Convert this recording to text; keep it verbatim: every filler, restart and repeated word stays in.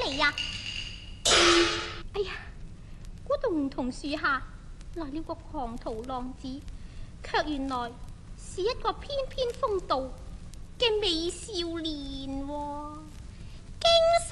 嚟呀？哎呀，嗰度梧桐樹下來了個狂徒浪子，卻原來是一個翩翩風度嘅美少年喎。驚